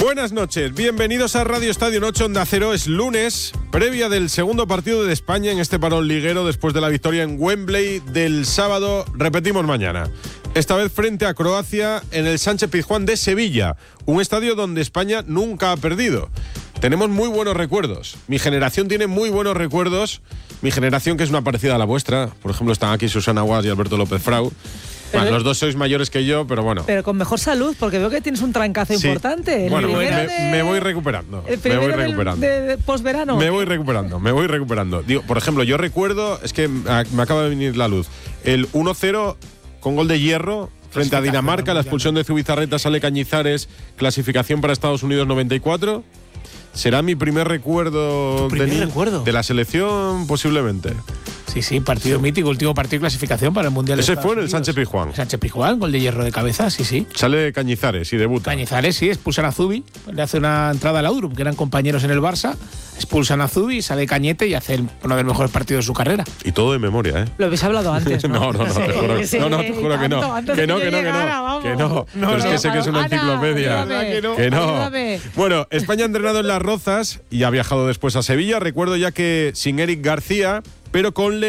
Buenas noches, bienvenidos a Radio Estadio Noche Onda Cero. Es lunes, previa del segundo partido de España en este parón liguero después de la victoria en Wembley del sábado. Repetimos mañana. Esta vez frente a Croacia en el Sánchez-Pizjuán de Sevilla, un estadio donde España nunca ha perdido. Tenemos muy buenos recuerdos. Mi generación tiene muy buenos recuerdos. Mi generación, que es una parecida a la vuestra. Por ejemplo, están aquí Susana Guas y Alberto López Frau. Bueno, los dos sois mayores que yo, pero bueno. Pero con mejor salud, porque veo que tienes un trancazo importante. Bueno, me voy recuperando. Me voy recuperando. De posverano. Me voy recuperando. Digo, por ejemplo, yo recuerdo, es que me acaba de venir la luz, el 1-0 con gol de Hierro frente a Dinamarca, la expulsión de Zubizarreta, sale Cañizares, clasificación para Estados Unidos 94. ¿Será mi primer recuerdo de la selección? Posiblemente. Sí, partido mítico, último partido de clasificación para el Mundial. Ese fue en el Sánchez-Pizjuán. Sánchez-Pizjuán, gol de Hierro de cabeza, sí. Sale Cañizares y debuta. Cañizares, sí, expulsan a Zubi, le hace una entrada a Laudrup, que eran compañeros en el Barça, expulsan a Zubi, sale Cañete y hace uno de los mejores partidos de su carrera. Y todo de memoria, ¿eh? Lo habéis hablado antes, ¿no? No, te juro, te juro que no. Que no. Pero es que sé que es una enciclopedia. Que no. Bueno, España ha entrenado en Las Rozas y ha viajado después a Sevilla. Recuerdo ya que sin Eric García, pero con